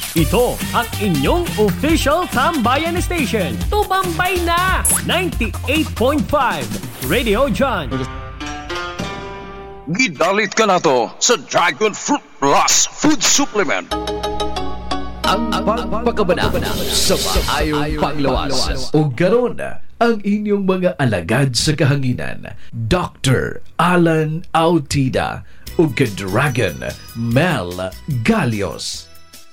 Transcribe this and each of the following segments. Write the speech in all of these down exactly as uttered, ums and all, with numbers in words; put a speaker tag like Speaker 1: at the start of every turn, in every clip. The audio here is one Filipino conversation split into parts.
Speaker 1: Ito ang inyong official Tambayan Station. Tumambay na! ninety-eight point five Radio John.
Speaker 2: Gidalit ka na to sa Dragon Fruit Plus Food Supplement.
Speaker 3: Ang pagpakabanabana sa maayong panglawas. O garon ang inyong mga alagad sa kahanginan. Doctor Alan Autida o Dragon Mel Galios.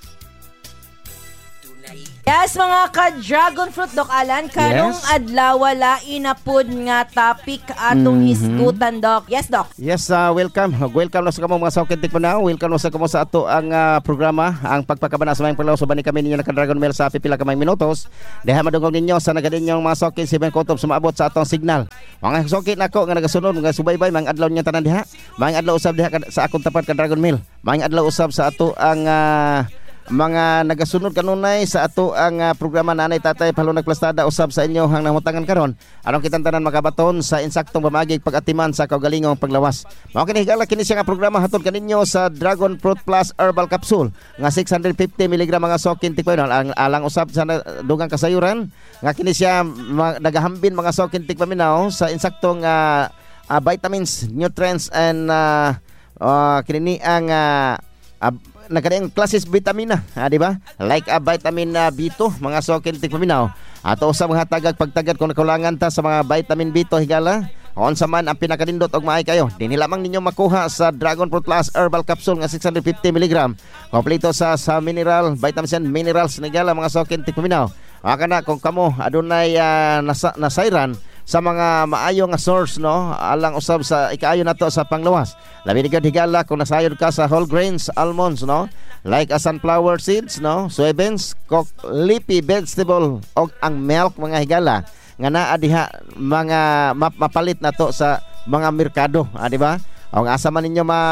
Speaker 4: Yes, mga ka-Dragon Fruit, Doc Alan, karong
Speaker 5: Yes.
Speaker 4: adlaw wala inapod nga topic atong
Speaker 5: Mhm.
Speaker 4: hisgutan, Doc. Yes, Doc.
Speaker 5: Yes, uh, welcome. Welcome na sa kamong mga saukintik po na. Welcome na sa kamong sa ato ang uh, programa, ang pagpakabana sa mayang paglaw. So, bani kami ninyo naka-Dragon Mail sa pipila kamay minutos. Deha madungog ninyo sa nagadinyong mga saukin si Ben Kotob sumaabot sa atong signal. Mga saukin nako nga nagasunod, mga subaybay, mga adlaw niya tanan diha. Mga adlaw usab diha sa akong tapat ka-Dragon Mail. Mga adlaw usab sa ato ang uh, mga nagasunod kanunay sa ato ang uh, programa Nanay Tatay Palunag Plastada usab sa inyo hang namutangan karon aron kitang tanan makabaton sa insaktong pamagig pag-atiman sa kaugalingong paglawas. Mao kini higala kini siya nga programa hatod kaninyo sa Dragon Fruit Plus Herbal Capsule nga six hundred fifty miligrams mga sokin tikpainol ang alang usab sa dugang kasayuran nga kini siya ma, nagahambin mga sokin tikpaminaw sa insaktong uh, uh, vitamins, nutrients and uh, uh, kini ang uh, uh, nagkadayang klases vitamina, ha, di ba? Like a uh, vitamin uh, B two, mga sokin tikpaminaw. Ato usab nga tagag pagtagad kung nakulangan ta sa mga vitamin B two higala. On sa man ang pinakadindot og maay kayo. Dinhi lamang ninyo makuha sa Dragon Fruit Plus Herbal Capsule nga six hundred fifty miligrams. Kompleto sa sa mineral, vitamins and minerals higala mga sokin tikpaminaw. Aka na kung kamo adunay uh, nasa, nasayran sa mga maayo nga source, no, alang usab sa ikaayo nato sa panglawas. Labi ni gud higala kung nasayod ka sa whole grains, almonds, no, like a sunflower seeds, no, soybeans, cook, leafy vegetable og ang milk mga higala nga naa diha mga map, mapalit nato sa mga merkado, ah, di ba? O nga asa man ninyo ma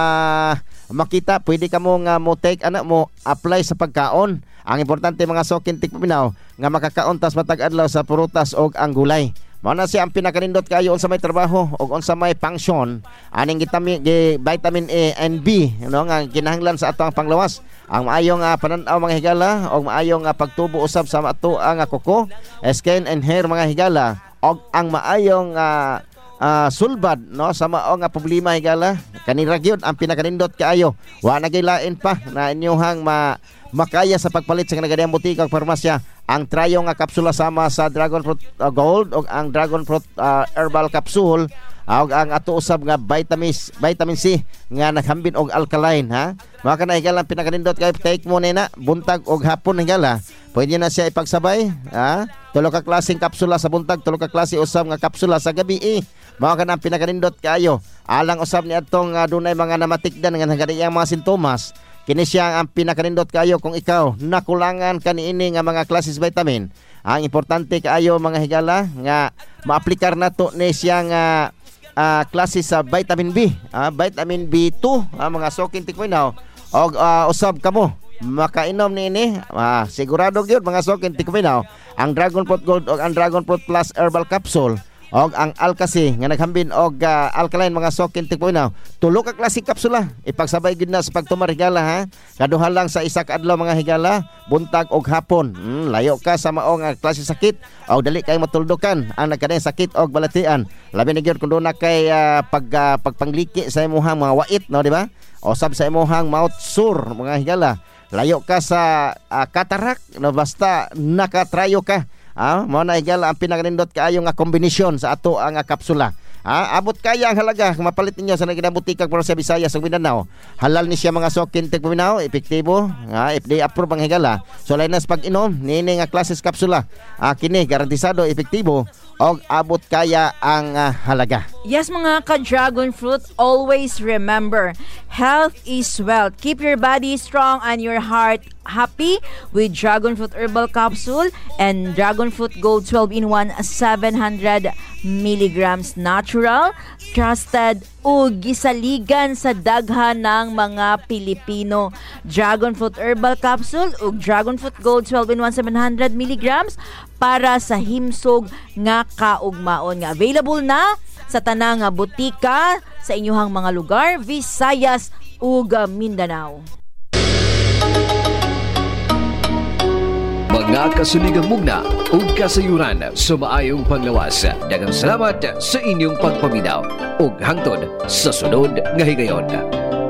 Speaker 5: makita, pwede ka mo nga mo take ana mo apply sa pagkaon. Ang importante mga sokin tikpaminaw nga makakaon tas matag adlaw sa prutas og ang gulay. Mao na siya ang pinakanindot kayo unsa may trabaho o unsa may function aning vitamin vitamin A and B, no, nga kinahanglan sa atong panglawas. Ang maayong uh, panan-aw mga higala o maayong uh, pagtubo usab sa ato ang uh, kuko, skin and hair mga higala o ang maayong uh, uh, sulbad, no, sa mao nga problema higala kanira gyud ang pinakanindot kaayo. Wa na gilain pa na inyohang ma makaya sa pagpalit sa nagadayang butika o farmasya ang trayo nga kapsula sama sa Dragon Fruit uh, Gold o ang Dragon Fruit uh, Herbal Capsule uh, o ang ato usab nga vitamins vitamin C nga naghambin og alkaline, ha. Mao kana higala pinakanindot kay take mo na buntag og hapon higala. Pwede na siya ipagsabay, ha. Tulo ka klaseng kapsula sa buntag, tulo ka klase usab nga kapsula sa gabi. Eh. Mao kana pinakanindot kayo. Alang usab ni adtong uh, dunay mga namatikdan nga nagadiyang mga sintomas. Kini siya ang pinakanindot kayo kung ikaw nakulangan kaniini nga mga klases vitamin. Ang importante kaayo mga higala nga maaplikar nato ni siya nga uh, klase sa vitamin B, uh, vitamin B two, uh, mga sokin tikpaminaw og uh, usab kamo makainom niini, uh, sigurado gyud mga sokin tikpaminaw ang Dragon Fruit Gold o ang Dragon Fruit Plus Herbal Capsule og ang Alkasi nga naghambin og uh, alkaline mga sokin tikpaminaw. Tulo ka klase kapsula ipagsabay gid na sa pagtumar higala, ha. Kaduha lang sa isa ka adlaw mga higala, buntag og hapon. Hmm, layo ka sa mao nga klase sakit og dali kay matuldukan ang nagkadayang sakit og balatian. Labi na gyud kun doon na kay uh, pag uh, pagpangliki sa imong mga wait, no, di ba? O sab sa imong mouth sore mga higala. Layo ka sa uh, cataract, no, basta nakatrayo ka. Ah, mo na higala ang pinakanindot kaayo nga kombinasyon sa ato ang kapsula. Ah, abot kaya ang halaga mapalit ninyo sa naging butika para sa Visayas ug Mindanao. Halal ni siya mga sokin tikpaminaw, epektibo, ah, F D A approve ang higala. So lain na sa pag-inom nini nga klases kapsula. Ah, kini garantisado epektibo og abot kaya ang uh, halaga.
Speaker 4: Yes, mga ka-Dragon Fruit, always remember, health is wealth. Keep your body strong and your heart happy with Dragon Fruit Herbal Capsule and Dragon Fruit Gold twelve in one seven hundred milligrams natural, trusted ug gisaligan sa daghan ng mga Pilipino. Dragon Fruit Herbal Capsule ug Dragon Fruit Gold twelve in one seven hundred milligrams para sa himsog nga kaugmaon nga available na sa tanang nga butika sa inyong mga lugar, Visayas ug Mindanao.
Speaker 3: mga kasuligang mugna ug kasayuran sa maayong panglawas. Daghang salamat sa inyong pagpaminaw ug hangtod sa sunod nga higayon.